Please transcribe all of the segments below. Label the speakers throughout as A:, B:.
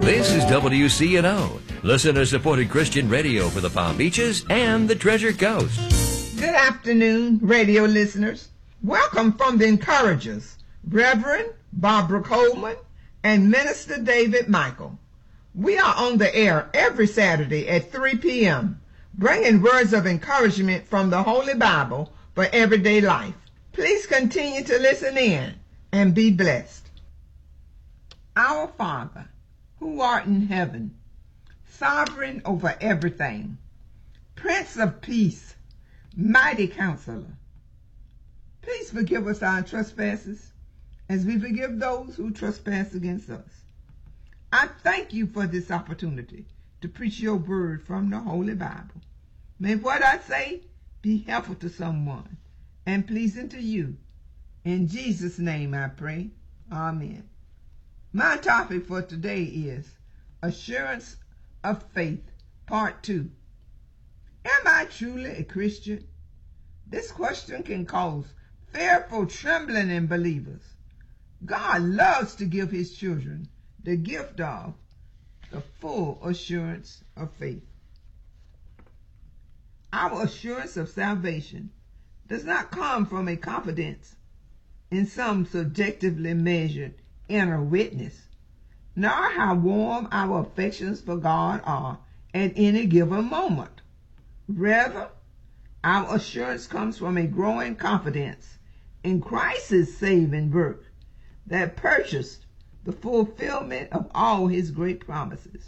A: This is WCNO, listener-supported Christian radio for the Palm Beaches and the Treasure Coast.
B: Good afternoon, radio listeners. Welcome from the Encouragers, Reverend Barbara Coleman and Minister David Michael. We are on the air every Saturday at 3 p.m., bringing words of encouragement from the Holy Bible for everyday life. Please continue to listen in and be blessed. Our Father, who art in heaven, sovereign over everything, Prince of Peace, mighty Counselor, please forgive us our trespasses as we forgive those who trespass against us. I thank you for this opportunity to preach your word from the Holy Bible. May what I say be helpful to someone and pleasing to you. In Jesus' name I pray. Amen. My topic for today is Assurance of Faith, Part 2. Am I truly a Christian? This question can cause fearful trembling in believers. God loves to give his children the gift of the full assurance of faith. Our assurance of salvation does not come from a confidence in some subjectively measured inner witness, nor how warm our affections for God are at any given moment. Rather, our assurance comes from a growing confidence in Christ's saving work that purchased the fulfillment of all his great promises.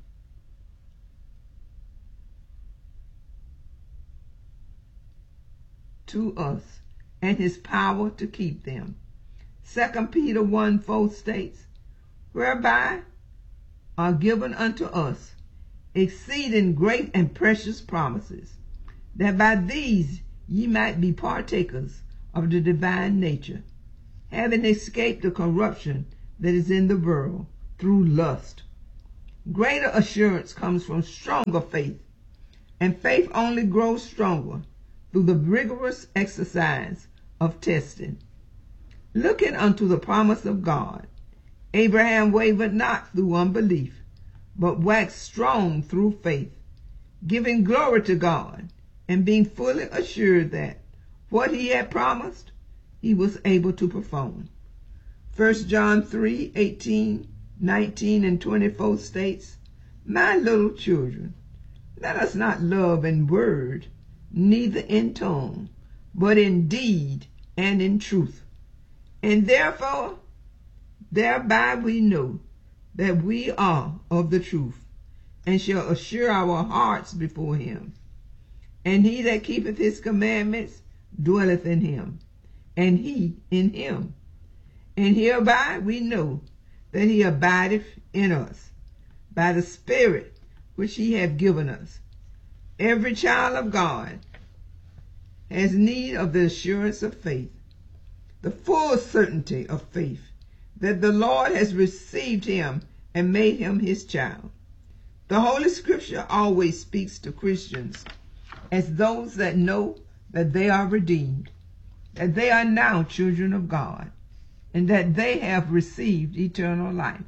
B: To us, and his power to keep them. 2 Peter 1:4 states, whereby are given unto us exceeding great and precious promises, that by these ye might be partakers of the divine nature, having escaped the corruption that is in the world through lust. Greater assurance comes from stronger faith, and faith only grows stronger through the rigorous exercise of testing. Looking unto the promise of God, Abraham wavered not through unbelief, but waxed strong through faith, giving glory to God, and being fully assured that what he had promised, he was able to perform. 1 John 3:18, 19, and 24 states, my little children, let us not love in word, neither in tongue, but in deed and in truth. And therefore, thereby we know that we are of the truth, and shall assure our hearts before him. And he that keepeth his commandments dwelleth in him, and he in him. And hereby we know that he abideth in us, by the Spirit which he hath given us. Every child of God has need of the assurance of faith, the full certainty of faith that the Lord has received him and made him his child. The Holy Scripture always speaks to Christians as those that know that they are redeemed, that they are now children of God, and that they have received eternal life.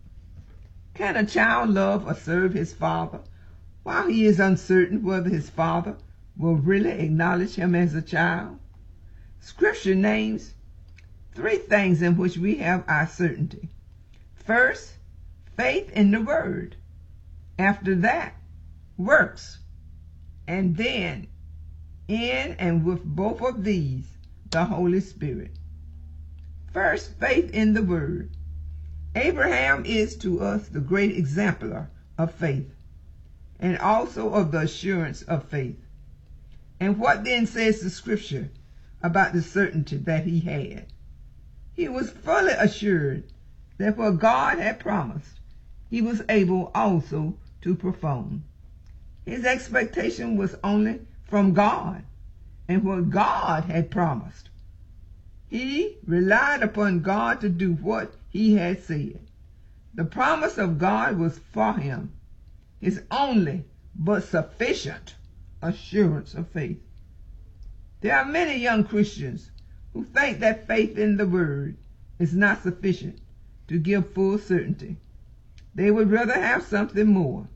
B: Can a child love or serve his father while he is uncertain whether his father will really acknowledge him as a child? Scripture names 3 things in which we have our certainty. First, faith in the word. After that, works. And then, in and with both of these, the Holy Spirit. First, faith in the word. Abraham is to us the great exemplar of faith, and also of the assurance of faith. And what then says the Scripture about the certainty that he had? He was fully assured that what God had promised, he was able also to perform. His expectation was only from God and what God had promised. He relied upon God to do what he had said. The promise of God was for him, his only but sufficient assurance of faith. There are many young Christians who think that faith in the word is not sufficient to give full certainty. They would rather have something more.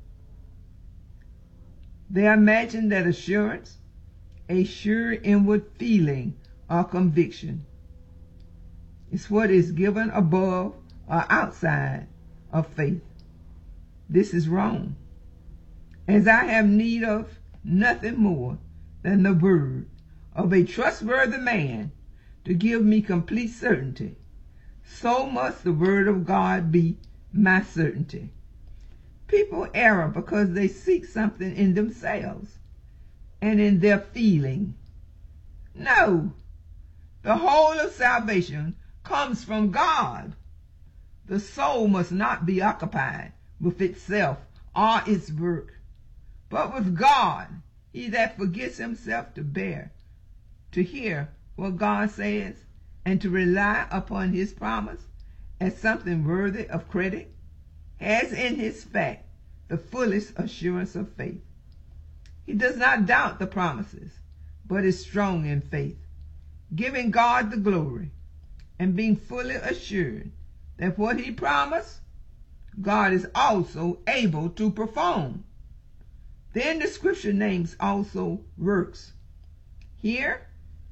B: They imagine that assurance, a sure inward feeling or conviction, is what is given above or outside of faith. This is wrong, as I have need of nothing more than the word of a trustworthy man to give me complete certainty. So must the word of God be my certainty. People err because they seek something in themselves and in their feeling. No, the whole of salvation comes from God. The soul must not be occupied with itself or its work, but with God. He that forgets himself to bear, to hear what God says, and to rely upon his promise as something worthy of credit, has in his fact the fullest assurance of faith. He does not doubt the promises, but is strong in faith, giving God the glory, and being fully assured that what he promised, God is also able to perform. Then the scripture names also works. Here,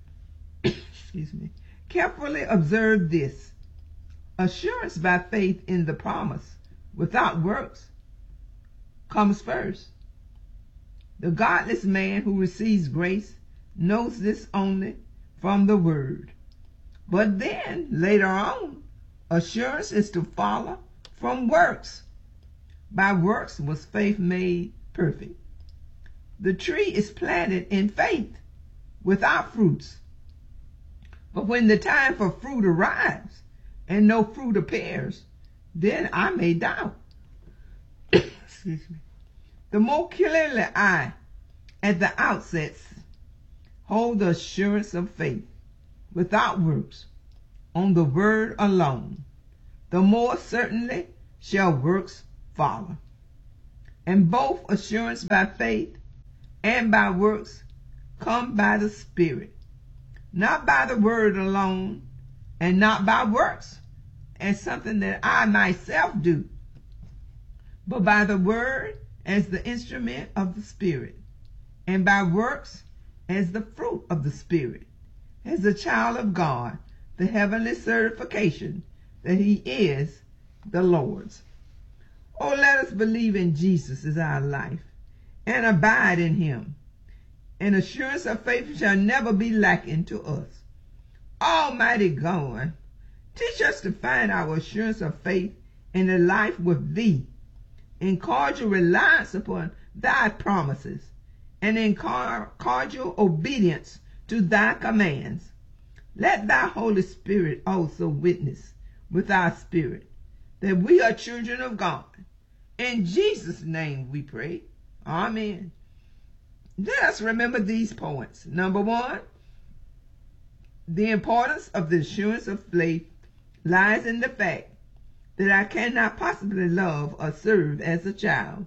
B: carefully observe this. Assurance by faith in the promise without works comes first. The godless man who receives grace knows this only from the word. But then, later on, assurance is to follow from works. By works was faith made perfect. The tree is planted in faith without fruits. But when the time for fruit arrives and no fruit appears, then I may doubt. The more clearly I, at the outset, hold the assurance of faith without works on the word alone, the more certainly shall works follow. And both assurance by faith and by works come by the Spirit, not by the word alone, and not by works as something that I myself do, but by the word as the instrument of the Spirit, and by works as the fruit of the Spirit, as a child of God, the heavenly certification that he is the Lord's. Oh, let us believe in Jesus as our life and abide in him. And assurance of faith shall never be lacking to us. Almighty God, teach us to find our assurance of faith in the life with thee, in cordial reliance upon thy promises, and in cordial obedience to thy commands. Let thy Holy Spirit also witness with our spirit that we are children of God. In Jesus' name we pray. Amen. Let us remember these points. Number one, the importance of the assurance of faith lies in the fact that I cannot possibly love or serve as a child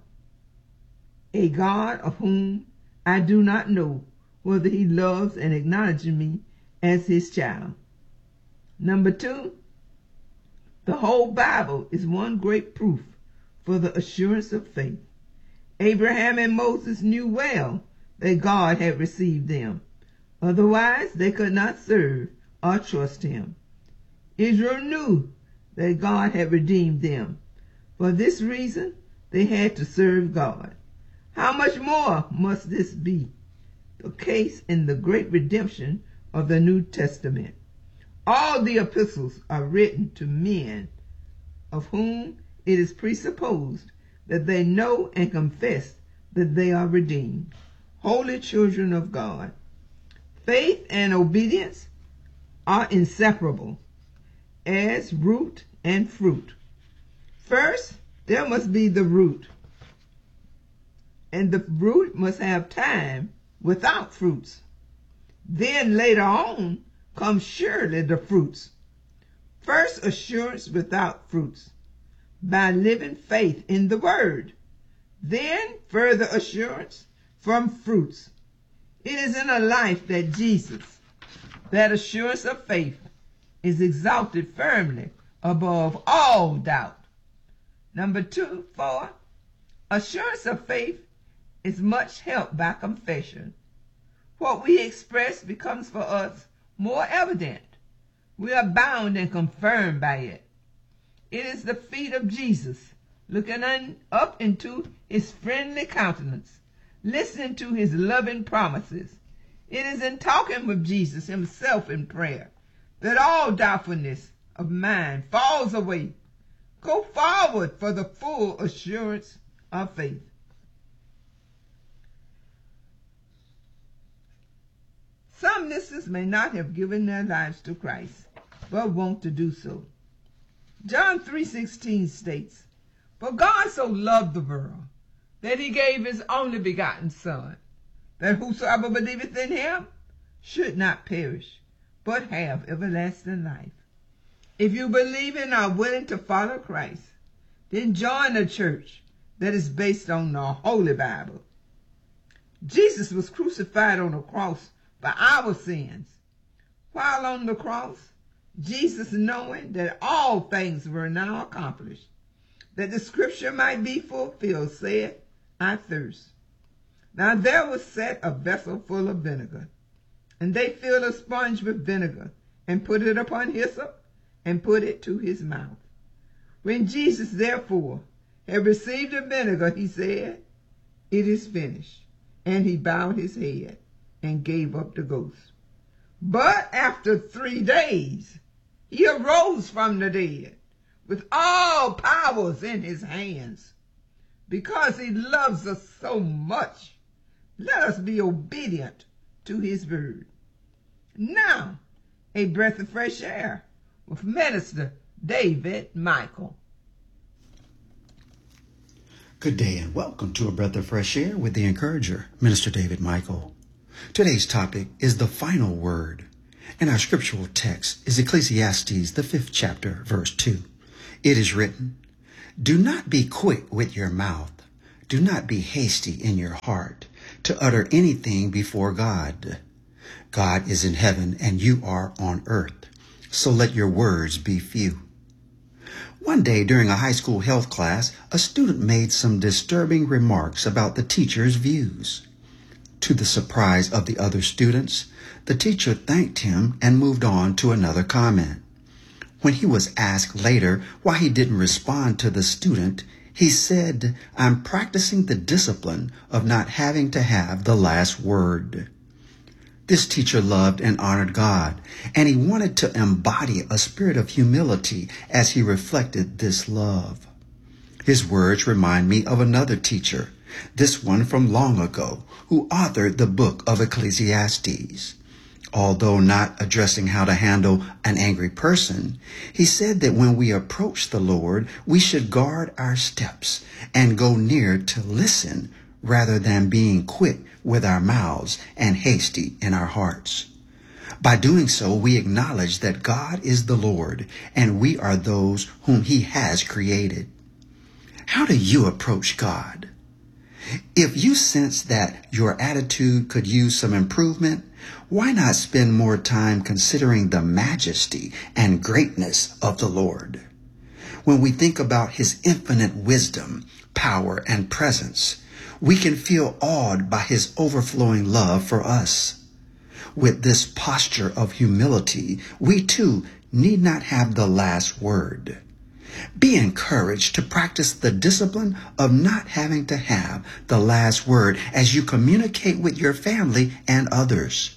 B: a God of whom I do not know whether he loves and acknowledges me as his child. Number two, the whole Bible is one great proof for the assurance of faith. Abraham and Moses knew well that God had received them. Otherwise, they could not serve or trust him. Israel knew that God had redeemed them. For this reason, they had to serve God. How much more must this be the case in the great redemption of the New Testament? All the epistles are written to men of whom it is presupposed that they know and confess that they are redeemed, holy children of God. Faith and obedience are inseparable as root and fruit. First, there must be the root, and the root must have time without fruits. Then later on comes surely the fruits. First, assurance without fruits, by living faith in the word. Then further assurance from fruits. It is in a life that Jesus, that assurance of faith, is exalted firmly above all doubt. Number 4, assurance of faith is much helped by confession. What we express becomes for us more evident. We are bound and confirmed by it. It is the feet of Jesus, looking up into his friendly countenance, listening to his loving promises. It is in talking with Jesus himself in prayer that all doubtfulness of mind falls away. Go forward for the full assurance of faith. Some listeners may not have given their lives to Christ, but want to do so. John 3:16 states, "For God so loved the world, that he gave his only begotten Son, that whosoever believeth in him should not perish, but have everlasting life." If you believe and are willing to follow Christ, then join a church that is based on the Holy Bible. Jesus was crucified on a cross for our sins. While on the cross, Jesus, knowing that all things were now accomplished, that the scripture might be fulfilled, said, "I thirst." Now there was set a vessel full of vinegar, and they filled a sponge with vinegar, and put it upon hyssop, and put it to his mouth. When Jesus therefore had received the vinegar, he said, "It is finished." And he bowed his head and gave up the ghost. But after 3 days, he arose from the dead with all powers in his hands. Because he loves us so much, let us be obedient to his word. Now, a breath of fresh air with Minister David Michael.
C: Good day and welcome to A Breath of Fresh Air with the Encourager, Minister David Michael. Today's topic is the final word, and our scriptural text is Ecclesiastes, the 5th chapter, verse 2. It is written, "Do not be quick with your mouth, do not be hasty in your heart to utter anything before God. God is in heaven and you are on earth, so let your words be few." One day during a high school health class, a student made some disturbing remarks about the teacher's views. To the surprise of the other students, the teacher thanked him and moved on to another comment. When he was asked later why he didn't respond to the student, he said, "I'm practicing the discipline of not having to have the last word." This teacher loved and honored God, and he wanted to embody a spirit of humility as he reflected this love. His words remind me of another teacher, this one from long ago, who authored the book of Ecclesiastes. Although not addressing how to handle an angry person, he said that when we approach the Lord, we should guard our steps and go near to listen rather than being quick with our mouths and hasty in our hearts. By doing so, we acknowledge that God is the Lord and we are those whom he has created. How do you approach God? If you sense that your attitude could use some improvement, why not spend more time considering the majesty and greatness of the Lord? When we think about his infinite wisdom, power, and presence, we can feel awed by his overflowing love for us. With this posture of humility, we too need not have the last word. Be encouraged to practice the discipline of not having to have the last word as you communicate with your family and others.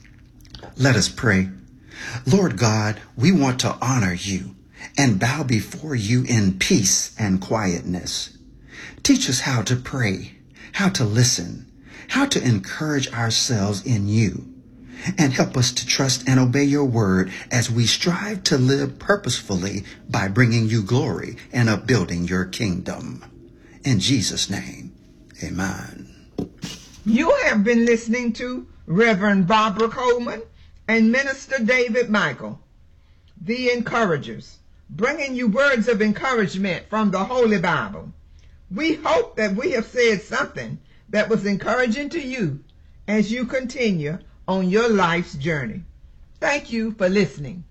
C: Let us pray. Lord God, we want to honor you and bow before you in peace and quietness. Teach us how to pray, how to listen, how to encourage ourselves in you, and help us to trust and obey your word as we strive to live purposefully by bringing you glory and upbuilding your kingdom. In Jesus' name, amen.
B: You have been listening to Reverend Barbara Coleman and Minister David Michael, the Encouragers, bringing you words of encouragement from the Holy Bible. We hope that we have said something that was encouraging to you as you continue on your life's journey. Thank you for listening.